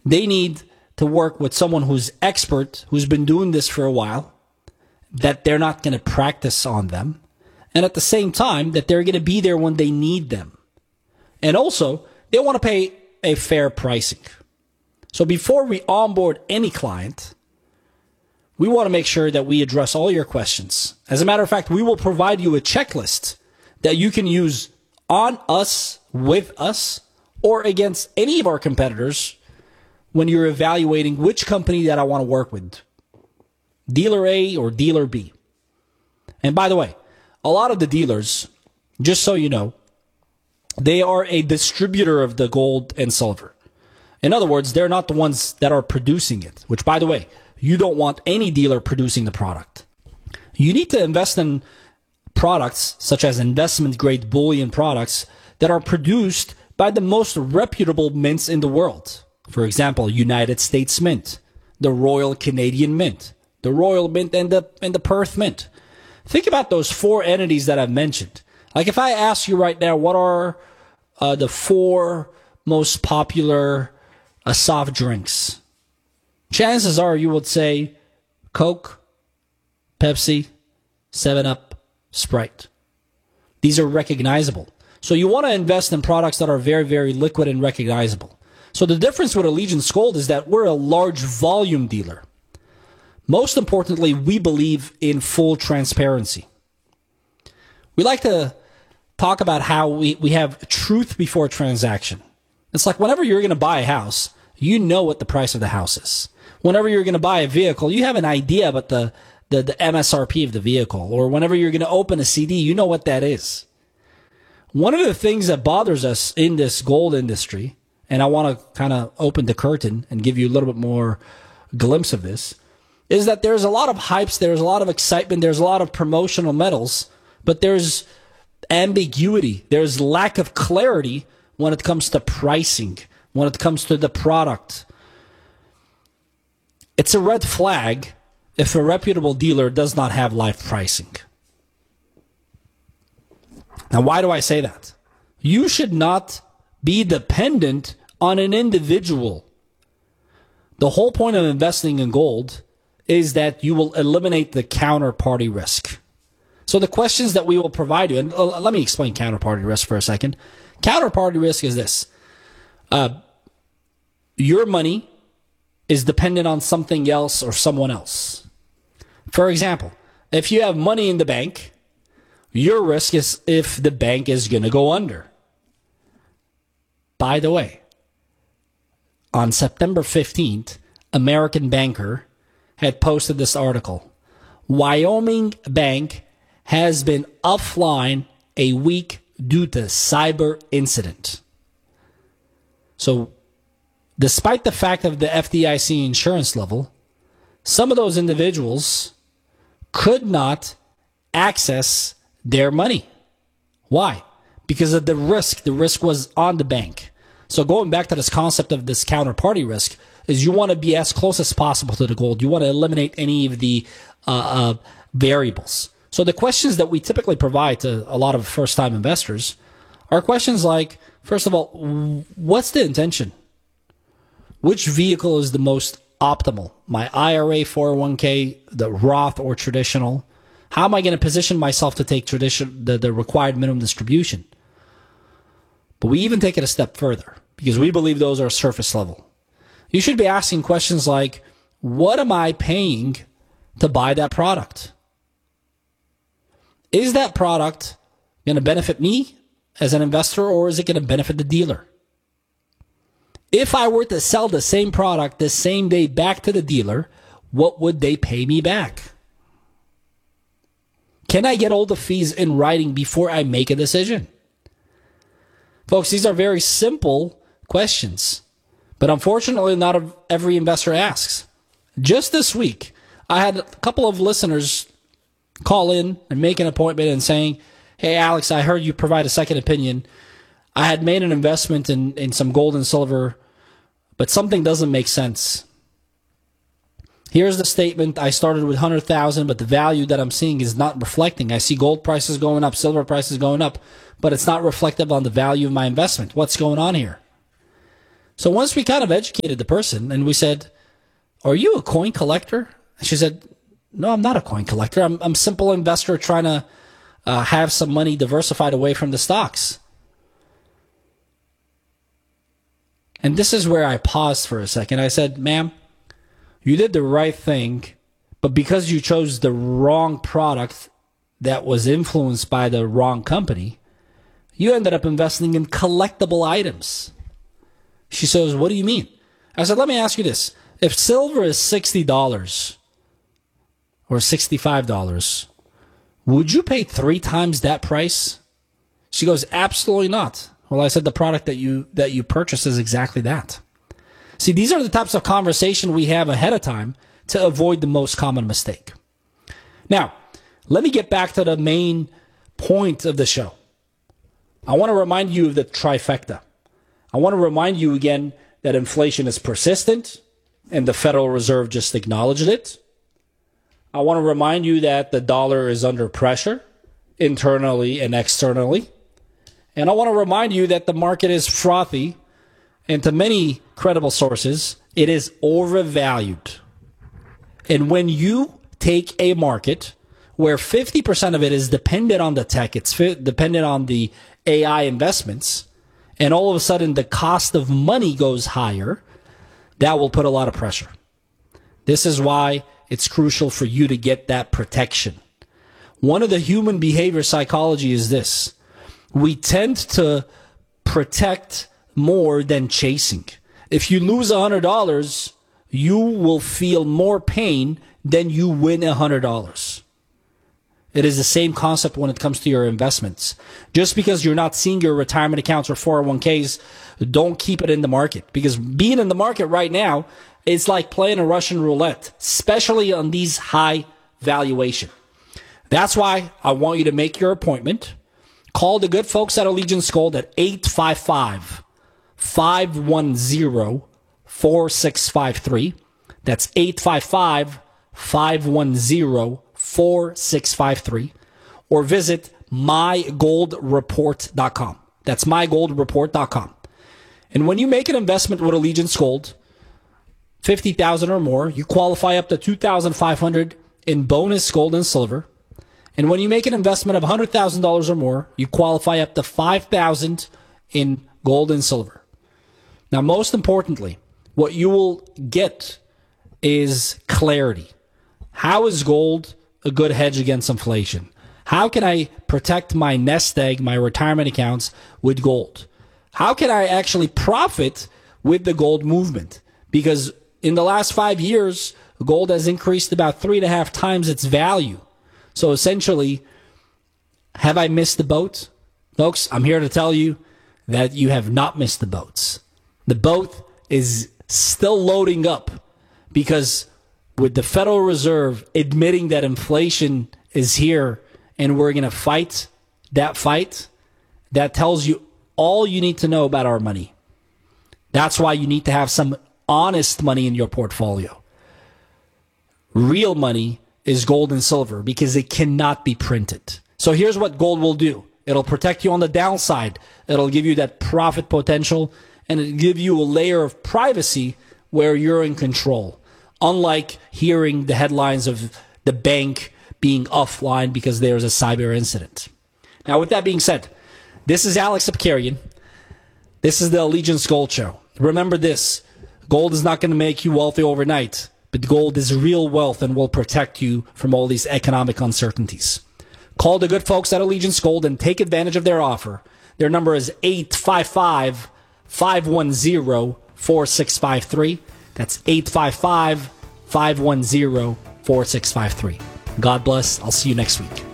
They need to work with someone who's expert, who's been doing this for a while, that they're not going to practice on them, and at the same time that they're going to be there when they need them. And also, they want to pay a fair pricing. So before we onboard any client, we want to make sure that we address all your questions. As a matter of fact, we will provide you a checklist that you can use on us, with us, or against any of our competitors when you're evaluating which company that I want to work with, dealer A or dealer B. And by the way, a lot of the dealers, just so you know, they are a distributor of the gold and silver. In other words, they're not the ones that are producing it, which, by the way, you don't want any dealer producing the product. You need to invest in products such as investment-grade bullion products that are produced by the most reputable mints in the world. For example, United States Mint, the Royal Canadian Mint, the Royal Mint, and the Perth Mint. Think about those four entities that I've mentioned. Like if I ask you right now, what are the four most popular soft drinks? Chances are you would say Coke, Pepsi, 7-Up, Sprite. These are recognizable. So you want to invest in products that are very, very liquid and recognizable. So the difference with Allegiance Gold is that we're a large volume dealer. Most importantly, we believe in full transparency. We like to talk about how we have truth before transaction. It's like whenever you're going to buy a house, you know what the price of the house is. Whenever you're going to buy a vehicle, you have an idea about the MSRP of the vehicle. Or whenever you're going to open a CD, you know what that is. One of the things that bothers us in this gold industry, and I want to kind of open the curtain and give you a little bit more glimpse of this, is that there's a lot of hypes, there's a lot of excitement, there's a lot of promotional medals, but there's ambiguity, there's lack of clarity when it comes to pricing, when it comes to the product. It's a red flag if a reputable dealer does not have live pricing. Now, why do I say that? You should not be dependent on an individual. The whole point of investing in gold is that you will eliminate the counterparty risk. So the questions that we will provide you, and let me explain counterparty risk for a second. Counterparty risk is this. Your money is dependent on something else or someone else. For example, if you have money in the bank, your risk is if the bank is going to go under. By the way, on September 15th, American Banker had posted this article. Wyoming Bank has been offline a week due to cyber incident. So, despite the fact of the FDIC insurance level, some of those individuals could not access their money. Why? Because of the risk. The risk was on the bank. So going back to this concept of this counterparty risk, is you want to be as close as possible to the gold. You want to eliminate any of the variables. So the questions that we typically provide to a lot of first-time investors are questions like, first of all, what's the intention? Which vehicle is the most optimal? My IRA, 401k, the Roth, or traditional? How am I going to position myself to take the required minimum distribution? But we even take it a step further because we believe those are surface level. You should be asking questions like, what am I paying to buy that product? Is that product going to benefit me as an investor, or is it going to benefit the dealer? If I were to sell the same product the same day back to the dealer, what would they pay me back? Can I get all the fees in writing before I make a decision? Folks, these are very simple questions, but unfortunately not every investor asks. Just this week, I had a couple of listeners call in and make an appointment and saying, hey, Alex, I heard you provide a second opinion. I had made an investment in some gold and silver, but something doesn't make sense. Here's the statement. I started with 100,000, but the value that I'm seeing is not reflecting. I see gold prices going up, silver prices going up, but it's not reflective on the value of my investment. What's going on here? So once we kind of educated the person and we said, are you a coin collector? And she said, no, I'm not a coin collector. I'm a simple investor trying to have some money diversified away from the stocks. And this is where I paused for a second. I said, ma'am, you did the right thing, but because you chose the wrong product that was influenced by the wrong company, you ended up investing in collectible items. She says, what do you mean? I said, let me ask you this. If silver is $60 or $65, would you pay 3 times that price? She goes, absolutely not. Well, I said the product that you purchase is exactly that. See, these are the types of conversation we have ahead of time to avoid the most common mistake. Now, let me get back to the main point of the show. I want to remind you of the trifecta. I want to remind you again that inflation is persistent, and the Federal Reserve just acknowledged it. I want to remind you that the dollar is under pressure, internally and externally. And I want to remind you that the market is frothy, and to many credible sources, it is overvalued. And when you take a market where 50% of it is dependent on the tech, it's dependent on the AI investments, and all of a sudden the cost of money goes higher, that will put a lot of pressure. This is why it's crucial for you to get that protection. One of the human behavior psychology is this. We tend to protect more than chasing. If you lose $100, you will feel more pain than you win $100. It is the same concept when it comes to your investments. Just because you're not seeing your retirement accounts or 401ks, don't keep it in the market. Because being in the market right now, it's like playing a Russian roulette, especially on these high valuation. That's why I want you to make your appointment. Call the good folks at Allegiance Gold at 855-510-4653. That's 855-510-4653. Or visit mygoldreport.com. That's mygoldreport.com. And when you make an investment with Allegiance Gold, $50,000 or more, you qualify up to $2,500 in bonus gold and silver. And when you make an investment of $100,000 or more, you qualify up to $5,000 in gold and silver. Now, most importantly, what you will get is clarity. How is gold a good hedge against inflation? How can I protect my nest egg, my retirement accounts with gold? How can I actually profit with the gold movement? Because in the last 5 years, gold has increased about 3.5 times its value. So essentially, have I missed the boat? Folks, I'm here to tell you that you have not missed the boats. The boat is still loading up because with the Federal Reserve admitting that inflation is here and we're going to fight, that tells you all you need to know about our money. That's why you need to have some honest money in your portfolio. Real money is gold and silver because it cannot be printed. So here's what gold will do. It'll protect you on the downside. It'll give you that profit potential, and it'll give you a layer of privacy where you're in control. Unlike hearing the headlines of the bank being offline because there's a cyber incident. Now, with that being said, this is Alex Abkarian. This is the Allegiance Gold Show. Remember this, gold is not going to make you wealthy overnight, but gold is real wealth and will protect you from all these economic uncertainties. Call the good folks at Allegiance Gold and take advantage of their offer. Their number is 855-510-4653. That's 855-510-4653. God bless. I'll see you next week.